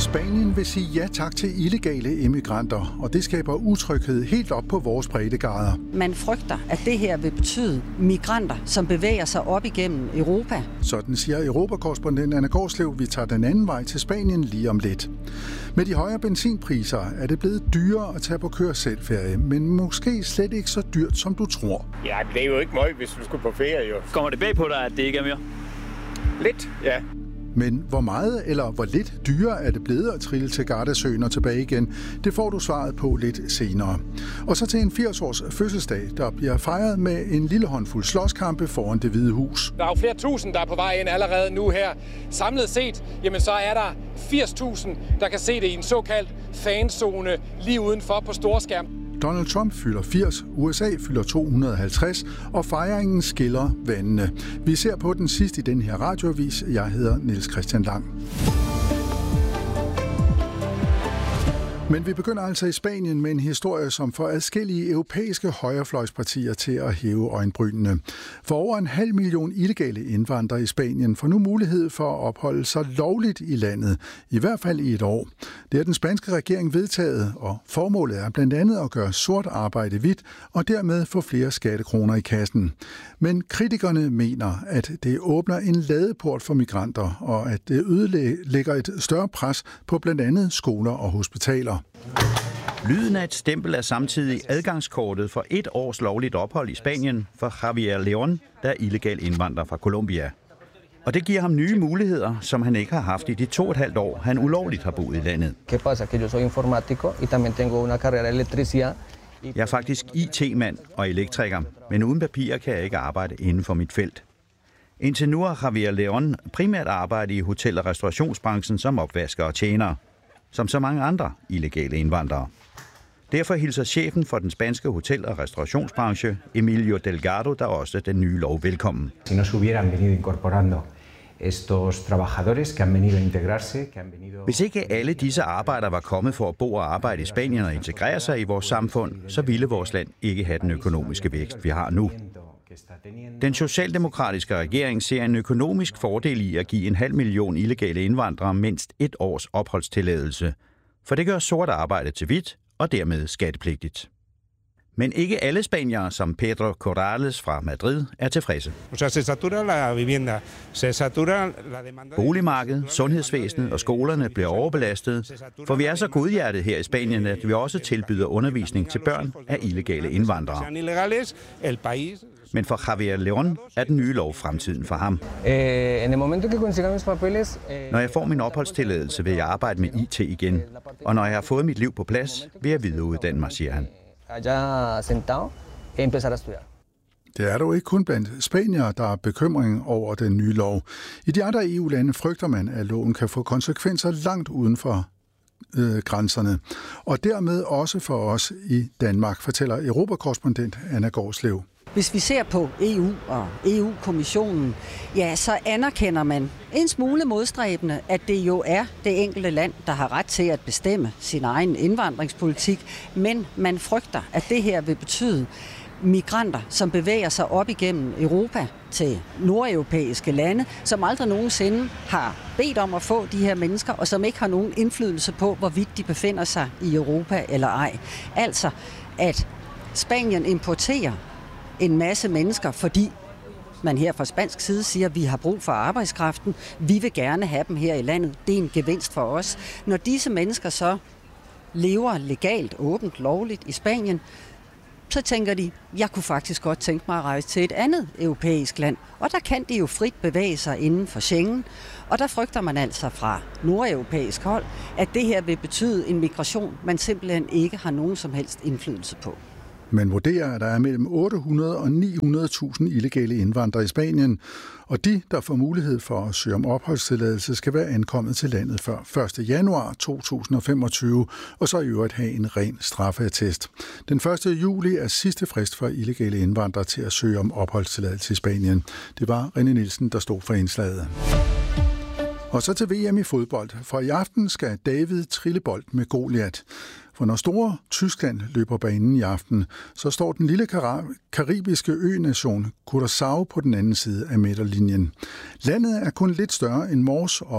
Spanien vil sige ja tak til illegale immigranter, og det skaber utryghed helt op på vores breddegrader. Man frygter, at det her vil betyde migranter, som bevæger sig op igennem Europa. Sådan siger Europakorrespondent Anna Gårdslev. Vi tager den anden vej til Spanien lige om lidt. Med de højere benzinpriser er det blevet dyrere at tage på kør-selv-ferie, men måske slet ikke så dyrt, som du tror. Ja, det er jo ikke meget, hvis du skulle på ferie, jo. Kommer det bag på dig, at det ikke er mere? Lidt, ja. Men hvor meget eller hvor lidt dyrere er det blevet at trille til Gardasøen og tilbage igen? Det får du svaret på lidt senere. Og så til en 80-års fødselsdag, der bliver fejret med en lille håndfuld slåskampe foran Det Hvide Hus. Der er jo flere tusind, der er på vej ind allerede nu her. Samlet set, jamen så er der 80.000, der kan se det i en såkaldt fanzone lige udenfor på storskærm. Donald Trump fylder 80, USA fylder 250, og fejringen skiller vandene. Vi ser på den sidste i den her radioavis. Jeg hedder Niels Christian Lang. Men vi begynder altså i Spanien med en historie, som får adskillige europæiske højrefløjspartier til at hæve øjenbrynene. For over 500.000 illegale indvandrere i Spanien får nu mulighed for at opholde sig lovligt i landet, i hvert fald i et år. Det er den spanske regering vedtaget, og formålet er blandt andet at gøre sort arbejde hvidt og dermed få flere skattekroner i kassen. Men kritikerne mener, at det åbner en ladeport for migranter, og at det ødelægger et større pres på blandt andet skoler og hospitaler. Lyden af et stempel er samtidig adgangskortet for 1 års lovligt ophold i Spanien for Javier León, der er illegal indvandrer fra Colombia. Og det giver ham nye muligheder, som han ikke har haft i de 2,5 år, han ulovligt har boet i landet. Jeg er faktisk IT-mand og elektriker, men uden papirer kan jeg ikke arbejde inden for mit felt. Indtil nu har Javier León primært arbejdet i hotel- og restaurationsbranchen som opvasker og tjener, som så mange andre illegale indvandrere. Derfor hilser chefen for den spanske hotel- og restaurationsbranche, Emilio Delgado, der også den nye lov velkommen. Hvis ikke alle disse arbejdere var kommet for at bo og arbejde i Spanien og integrere sig i vores samfund, så ville vores land ikke have den økonomiske vækst, vi har nu. Den socialdemokratiske regering ser en økonomisk fordel i at give 500.000 illegale indvandrere mindst 1 års opholdstilladelse, for det gør sort arbejde til hvidt og dermed skattepligtigt. Men ikke alle spaniere, som Pedro Corrales fra Madrid, er tilfredse. Boligmarkedet, sundhedsvæsenet og skolerne bliver overbelastet, for vi er så godhjertet her i Spanien, at vi også tilbyder undervisning til børn af illegale indvandrere. Men for Javier León er den nye lov fremtiden for ham. Når jeg får min opholdstilladelse, vil jeg arbejde med IT igen. Og når jeg har fået mit liv på plads, vil jeg videreuddanne mig, siger han. Det er dog ikke kun blandt spaniere, der er bekymring over den nye lov. I de andre EU-lande frygter man, at loven kan få konsekvenser langt uden for grænserne. Og dermed også for os i Danmark, fortæller Europakorrespondent Anna Gårdslev. Hvis vi ser på EU og EU-kommissionen, ja, så anerkender man en smule modstræbende, at det jo er det enkelte land, der har ret til at bestemme sin egen indvandringspolitik, men man frygter, at det her vil betyde migranter, som bevæger sig op igennem Europa til nordeuropæiske lande, som aldrig nogensinde har bedt om at få de her mennesker, og som ikke har nogen indflydelse på, hvorvidt de befinder sig i Europa eller ej. Altså, at Spanien importerer en masse mennesker, fordi man her fra spansk side siger, at vi har brug for arbejdskraften, vi vil gerne have dem her i landet, det er en gevinst for os. Når disse mennesker så lever legalt, åbent, lovligt i Spanien, så tænker de, jeg kunne faktisk godt tænke mig at rejse til et andet europæisk land, og der kan de jo frit bevæge sig inden for Schengen, og der frygter man altså fra nordeuropæisk hold, at det her vil betyde en migration, man simpelthen ikke har nogen som helst indflydelse på. Man vurderer, at der er mellem 800 og 900.000 illegale indvandrere i Spanien, og de, der får mulighed for at søge om opholdstilladelse, skal være ankommet til landet før 1. januar 2025, og så i øvrigt have en ren straffeattest. Den 1. juli er sidste frist for illegale indvandrere til at søge om opholdstilladelse i Spanien. Det var René Nielsen, der stod for indslaget. Og så til VM i fodbold, for i aften skal David trille bold med Goliat. For når store Tyskland løber banen i aften, så står den lille karibiske ø-nation Curaçao på den anden side af midterlinjen. Landet er kun lidt større end Mors, og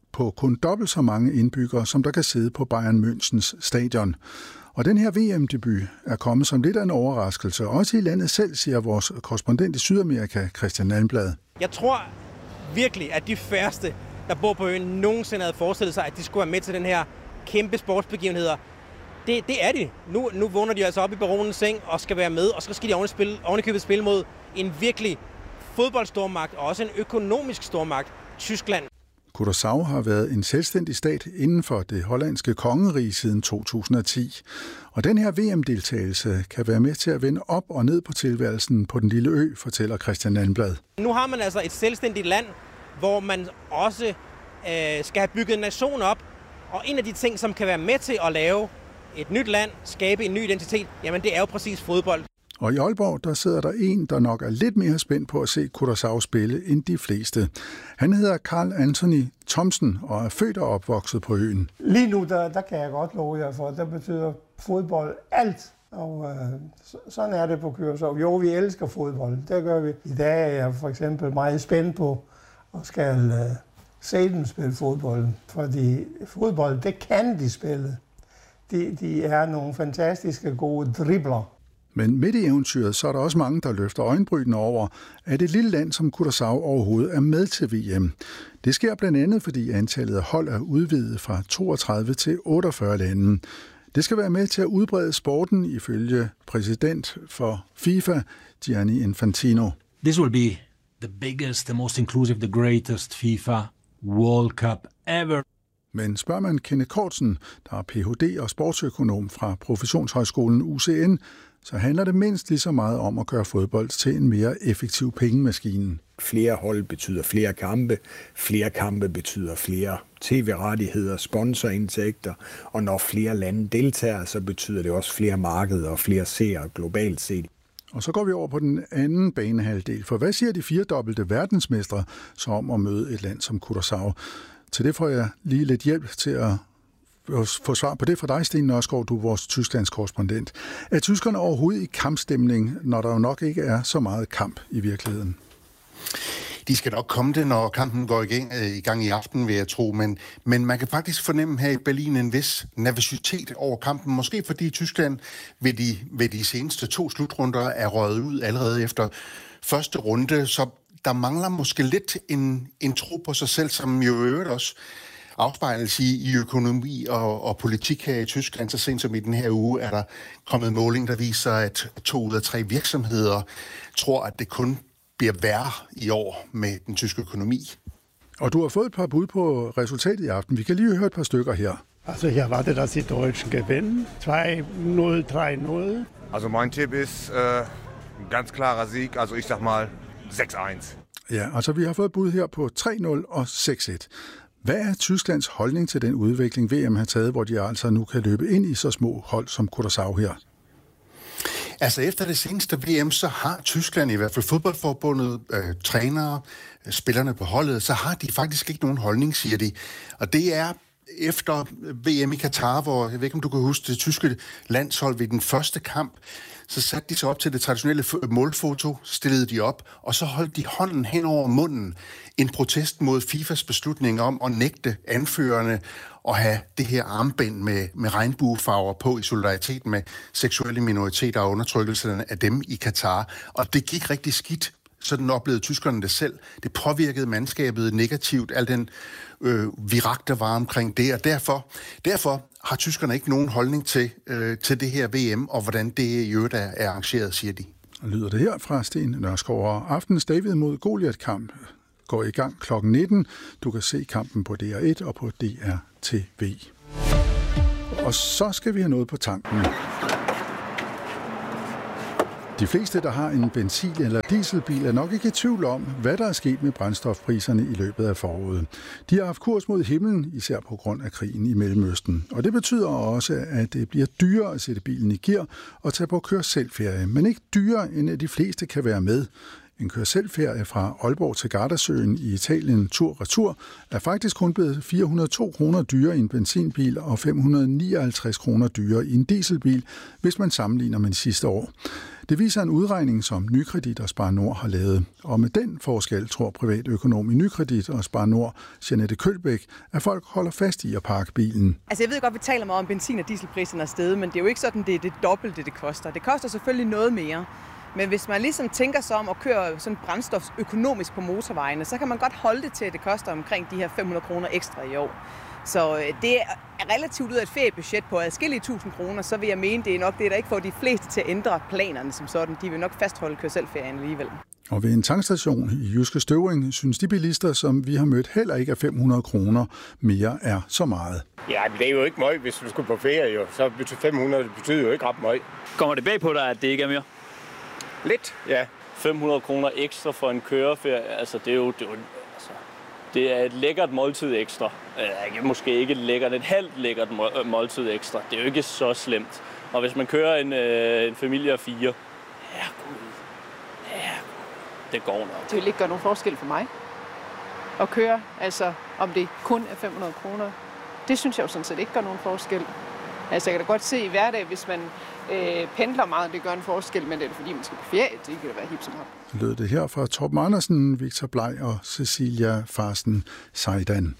på kun dobbelt så mange indbyggere, som der kan sidde på Bayern Münchens stadion. Og den her VM-debut er kommet som lidt af en overraskelse, også i landet selv, siger vores korrespondent i Sydamerika, Christian Almblad. Jeg tror virkelig, at de færreste, der bor på øen, nogensinde havde forestillet sig, at de skulle være med til den her kæmpe sportsbegivenheder. Det er de. Nu vågner de altså op i baronens seng og skal være med, og så skal de ovenikøbet spille mod en virkelig fodboldstormagt og også en økonomisk stormagt, Tyskland. Curaçao har været en selvstændig stat inden for det hollandske kongerige siden 2010. Og den her VM-deltagelse kan være med til at vende op og ned på tilværelsen på den lille ø, fortæller Christian Almblad. Nu har man altså et selvstændigt land, hvor man også skal have bygget en nation op. Og en af de ting, som kan være med til at lave et nyt land, skabe en ny identitet, jamen det er jo præcis fodbold. Og i Aalborg, der sidder der en, der nok er lidt mere spændt på at se Curaçao spille end de fleste. Han hedder Carl Anthony Thomsen og er født og opvokset på øen. Lige nu, der kan jeg godt love jer for, der betyder fodbold alt. Og sådan er det på Curaçao. Jo, vi elsker fodbold. Det gør vi. I dag er jeg for eksempel meget spændt på at skal se dem spille fodbold. Fordi fodbold, det kan de spille. De er nogle fantastiske gode dribler. Men midt i eventyret, så er der også mange, der løfter øjenbrynene over, at et lille land som Curaçao overhovedet er med til VM. Det sker blandt andet, fordi antallet af hold er udvidet fra 32 til 48 lande. Det skal være med til at udbrede sporten, ifølge præsident for FIFA, Gianni Infantino. This will be the biggest, the most inclusive, the greatest FIFA World Cup ever. Men spørger man Kenneth Kortsen, der er Ph.D. og sportsøkonom fra Professionshøjskolen UCN, så handler det mindst lige så meget om at gøre fodbold til en mere effektiv pengemaskine. Flere hold betyder flere kampe betyder flere tv-rettigheder, sponsorindtægter, og når flere lande deltager, så betyder det også flere markeder og flere seere globalt set. Og så går vi over på den anden banehalvdel, for hvad siger de 4-dobbelte verdensmestre så om at møde et land som Curaçao? Til det får jeg lige lidt hjælp til at få svar på det fra dig, Sten Nørskov, du er vores Tysklands korrespondent. Er tyskerne overhovedet i kampstemning, når der jo nok ikke er så meget kamp i virkeligheden? De skal nok komme det, når kampen går i gang i aften, vil jeg tro. Men man kan faktisk fornemme her i Berlin en vis nervøsitet over kampen. Måske fordi Tyskland ved de seneste 2 slutrunder er røget ud allerede efter første runde. Så der mangler måske lidt en tro på sig selv, som jo øvrigt også afspejles i økonomi og politik her i Tyskland. Så sent som i den her uge er der kommet måling, der viser, at 2 ud af 3 virksomheder tror, at det kun bliver værre i år med den tyske økonomi. Og du har fået et par bud på resultatet i aften. Vi kan lige høre et par stykker her. Also ich erwarte, dass die Deutschen gewinnen. 2-0, 3-0. Also mein Tipp ist ein ganz klarer Sieg. Also ich sag mal 6-1. Ja, altså vi har fået bud her på 3-0 og 6-1. Hvad er Tysklands holdning til den udvikling, VM har taget, hvor de altså nu kan løbe ind i så små hold som Curaçao her? Altså efter det seneste VM, så har Tyskland, i hvert fald fodboldforbundet, trænere, spillerne på holdet, så har de faktisk ikke nogen holdning, siger de. Og det er efter VM i Katar, hvor, jeg ved ikke om du kan huske, det tyske landshold ved den første kamp, så satte de sig op til det traditionelle målfoto, stillede de op, og så holdt de hånden hen over munden. En protest mod FIFAs beslutning om at nægte anførerne at have det her armbind med regnbuefarver på i solidaritet med seksuelle minoriteter og undertrykkelsen af dem i Katar. Og det gik rigtig skidt. Sådan oplevede tyskerne det selv. Det påvirkede mandskabet negativt, al den virak, der var omkring det. Og derfor har tyskerne ikke nogen holdning til det her VM, og hvordan det i øvrigt er arrangeret, siger de. Og lyder det her fra Sten Nørskov. Og aftens David mod Goliath-kamp går i gang kl. 19. Du kan se kampen på DR1 og på DRTV. Og så skal vi have noget på tanken. De fleste, der har en benzin- eller dieselbil, er nok ikke i tvivl om, hvad der er sket med brændstofpriserne i løbet af foråret. De har haft kurs mod himlen, især på grund af krigen i Mellemøsten. Og det betyder også, at det bliver dyrere at sætte bilen i gear og tage på kør-selv-ferie, men ikke dyrere, end at de fleste kan være med. En kør-selv-ferie fra Aalborg til Gardasøen i Italien tur-retur er faktisk kun blevet 402 kroner dyrere i en benzinbil og 559 kroner dyrere i en dieselbil, hvis man sammenligner med sidste år. Det viser en udregning, som Nykredit og Spar Nord har lavet. Og med den forskel tror privatøkonom i Nykredit og Spar Nord, Jeanette Kølbæk, at folk holder fast i at parke bilen. Altså jeg ved godt, vi taler meget om benzin- og dieselpriserne er steget, men det er jo ikke sådan, det er det dobbelte, det koster. Det koster selvfølgelig noget mere. Men hvis man ligesom tænker sig om at køre sådan brændstof økonomisk på motorvejene, så kan man godt holde det til, at det koster omkring de her 500 kroner ekstra i år. Så det er relativt ud af et feriebudget på adskillige 1000 kroner, så vil jeg mene, det er nok det, der ikke får de fleste til at ændre planerne som sådan. De vil nok fastholde kør-selv-ferien alligevel. Og ved en tankstation i Jyske Støvring synes de bilister, som vi har mødt, heller ikke at 500 kroner mere er så meget. Ja, men det er jo ikke meget, hvis du skulle på ferie. Jo. Så 500 betyder jo ikke ret meget. Kommer det bag på dig, at det ikke er mere? Lidt, ja. 500 kroner ekstra for en køreferie, altså det er et lækkert måltid ekstra. Måske ikke lækkert, et halvt lækkert måltid ekstra. Det er jo ikke så slemt. Og hvis man kører en familie af 4, det går nok. Det vil ikke gøre nogen forskel for mig at køre, altså om det kun er 500 kroner. Det synes jeg jo sådan set ikke gør nogen forskel. Altså jeg kan da godt se i hverdag, hvis man pendler meget, det gør en forskel, men det er fordi, man skal på ferie, det kan da være hip som op. Lød det her fra Torben Andersen, Victor Blej og Cecilia Farsten Seidan.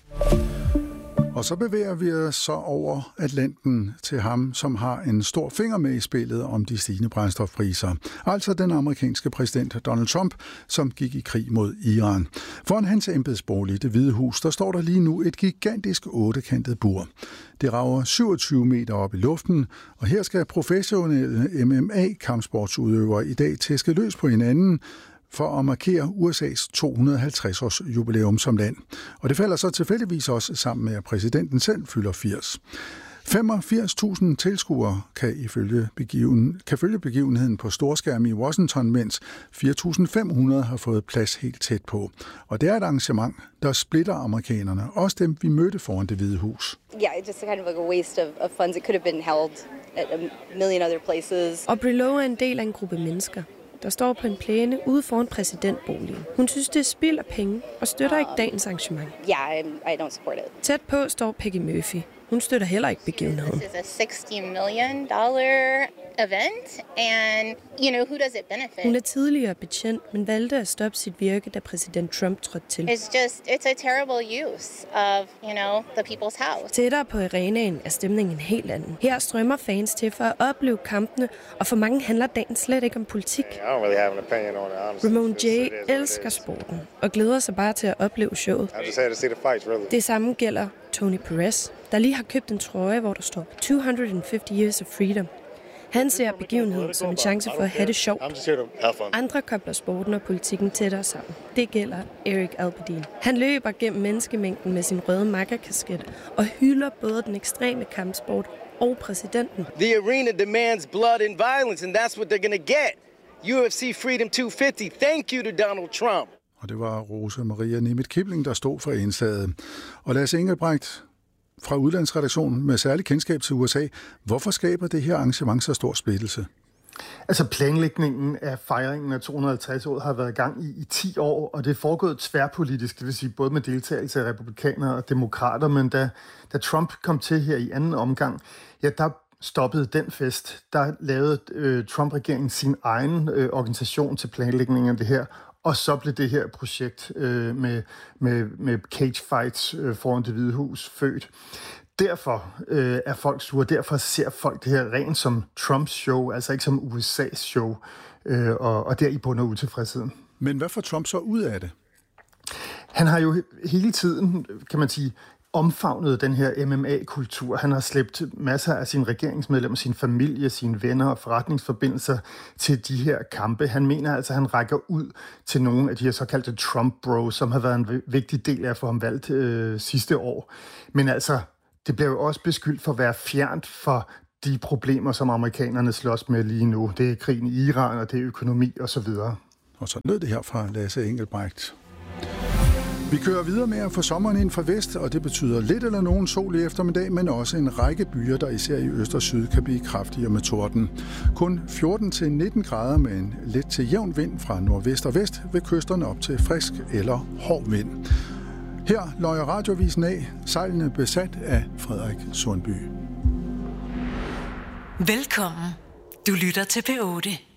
Og så bevæger vi os så over Atlanten til ham, som har en stor finger med i spillet om de stigende brændstofpriser. Altså den amerikanske præsident Donald Trump, som gik i krig mod Iran. Foran hans embedsbolig, Det Hvide Hus, der står der lige nu et gigantisk 8-kantet bur. Det rager 27 meter op i luften, og her skal professionelle MMA-kampsportsudøvere i dag tæske løs på hinanden, for at markere USA's 250-års jubilæum som land. Og det falder så tilfældigvis også sammen med, at præsidenten selv fylder 80. 85.000 tilskuere kan følge begivenheden på storskærm i Washington, mens 4.500 har fået plads helt tæt på. Og det er et arrangement, der splitter amerikanerne, også dem vi mødte foran Det Hvide Hus. Yeah, it's just kind of like a waste of funds. It could have been held at a million other places. Aubrey Lowe er en del af en gruppe mennesker, der står på en plæne ude foran præsidentboligen. Hun synes, det er spild af penge og støtter ikke dagens arrangement. Yeah, I don't support it. Tæt på står Peggy Murphy. Hun støtter heller ikke begivenheden. This is a $60 million event, and who does it benefit? Hun er tidligere betjent, men valgte at stoppe sit virke, da præsident Trump trådte til. It's a terrible use of, the people's house. Tættere på arenaen er stemningen en helt anden. Her strømmer fans til for at opleve kampene, og for mange handler dagen slet ikke om politik. Ramon J. elsker sporten og glæder sig bare til at opleve showet. Det samme gælder Tony Perez, der lige har købt en trøje, hvor der står 250 Years of Freedom. Han ser begivenheden som en chance for at have det sjovt. Andre kobler sporten og politikken tættere sammen. Det gælder Eric Alpedin. Han løber gennem menneskemængden med sin røde makkerkasket og hylder både den ekstreme kampsport og præsidenten. The arena demands blood and violence, and that's what they're gonna get. UFC Freedom 250. Thank you to Donald Trump. Og det var Rosa Maria Nemeth Kibling, der stod for indslaget. Og Lasse Engelbrecht fra udlandsredaktionen med særlig kendskab til USA. Hvorfor skaber det her arrangement så stor splittelse? Altså planlægningen af fejringen af 250 år har været i gang i 10 år, og det er foregået tværpolitisk, det vil sige både med deltagelse af republikanere og demokrater, men da Trump kom til her i anden omgang, ja, der stoppede den fest. Der lavede Trump-regeringen sin egen organisation til planlægningen af det her, og så blev det her projekt med cage fights foran Det Hvide Hus født. Derfor er folk sure, derfor ser folk det her rent som Trumps show, altså ikke som USA's show, og der i bund og utilfredsheden. Men hvad får Trump så ud af det? Han har jo hele tiden, kan man sige, omfavnet den her MMA-kultur. Han har slæbt masser af sine regeringsmedlemmer, sin familie, sine venner og forretningsforbindelser til de her kampe. Han mener altså, at han rækker ud til nogle af de her såkaldte Trump-bros, som har været en vigtig del af at få ham valgt sidste år. Men altså, det bliver jo også beskyldt for at være fjernt for de problemer, som amerikanerne slås med lige nu. Det er krigen i Iran, og det er økonomi osv. Og så lød det her fra Lasse Engelbrecht. Vi kører videre med at få sommeren ind fra vest, og det betyder lidt eller nogen sol i eftermiddag, men også en række byer, der især i øst og syd kan blive kraftigere med torden. Kun 14-19 grader med en let til jævn vind fra nordvest og vest, ved kysterne op til frisk eller hård vind. Her løjer Radioavisen af, sejlene besat af Frederik Sundby. Velkommen. Du lytter til P8.